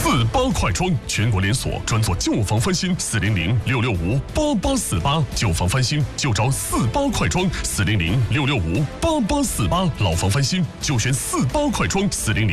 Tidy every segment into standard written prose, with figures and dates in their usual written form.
48快装，全国连锁，专做旧房翻新，400-665-8848，旧房翻新就找48快装，400-665-8848，老房翻新就选48快装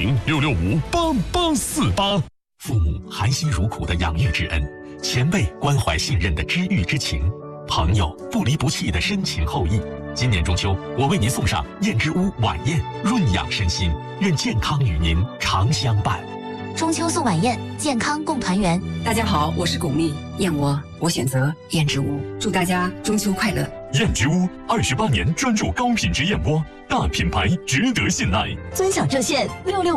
，400-665-8848。 父母含辛茹苦的养育之恩，前辈关怀信任的知遇之情，朋友不离不弃的深情厚谊。今年中秋，我为您送上燕之屋晚宴，润养身心，愿健康与您常相伴。 中秋送晚宴，健康共团圆。 大家好，我是巩俐，燕窝我选择燕之屋，祝大家中秋快乐。 燕之屋28年专注高品质燕窝，大品牌值得信赖。 尊享热线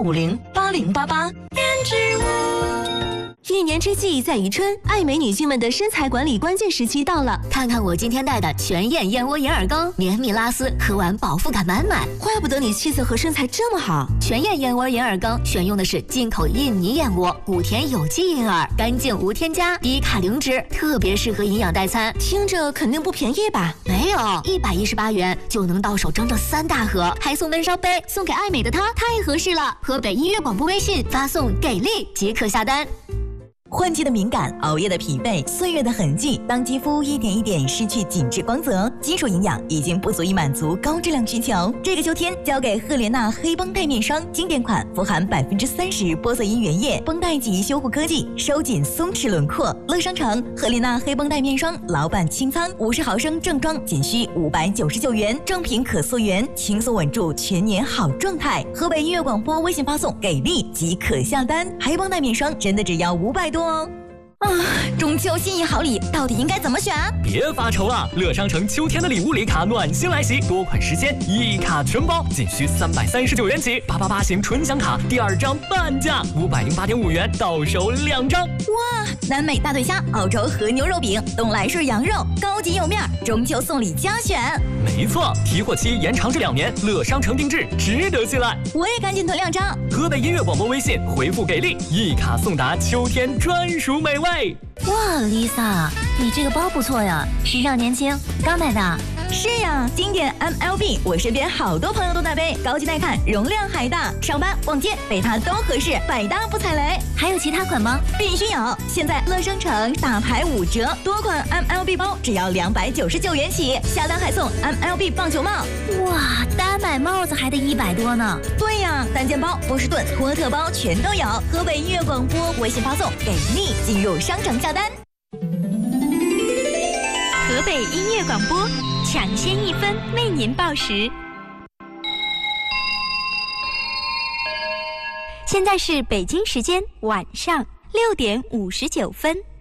66508088。 燕之屋。一年之计在于春，爱美女性们的身材管理关键时期到了。 看看我今天带的全燕燕窝眼耳膏，绵密拉丝，喝完饱腹感满满。 怪不得你气色和身材这么好。 全燕燕窝眼耳膏选用的是进口印尼燕窝，古田有机银耳，干净无添加，低卡零脂，特别适合营养代餐。 听着肯定不便宜吧？ 没有，118元就能到手整整3大盒，还送闷烧杯，送给爱美的她太合适了。河北音乐广播微信发送给力即可下单。 换季的敏感，熬夜的疲惫，岁月的痕迹，当肌肤一点一点失去紧致光泽，基础营养已经不足以满足高质量需求。这个秋天，交给赫莲娜黑绷带面霜，经典款，富含30%玻色因原液，绷带级修护科技，收紧松弛轮廓。乐商城赫莲娜黑绷带面霜，老板清仓，50毫升正装仅需599元，正品可溯源，轻松稳住全年好状态。河北音乐广播微信发送给力即可下单，黑绷带面霜真的只要500多哦。中秋心意好礼到底应该怎么选？ 别发愁了，乐商城秋天的礼物礼卡暖心来袭，多款时间一卡全包，仅需339元起。888型纯享卡第2张半价，508.5元到手2张。 哇，南美大腿虾、澳洲和牛肉饼、东来顺羊肉，高级有面，中秋送礼佳选。 没错，提货期延长至2年，乐商城定制，值得信赖。 我也赶紧囤2张。 河北音乐广播微信回复给力，一卡送达秋天专属美味。 哇 ，Lisa， 你这个包不错呀，时尚年轻，刚买的。 是呀，经典 MLB， 我身边好多朋友都在背，高级耐看，容量还大，上班逛街背它都合适，百搭不踩雷。 还有其他款吗？ 必须有！现在乐商城大牌5折，多款 MLB 包只要299元起，下单还送 MLB 棒球帽。 哇，单买帽子还得100多呢。 对呀，单件包、波士顿、托特包全都有。河北音乐广播微信发送给力，进入商城下单。 河北音乐广播，抢先1分为您报时。现在是北京时间晚上6点59分。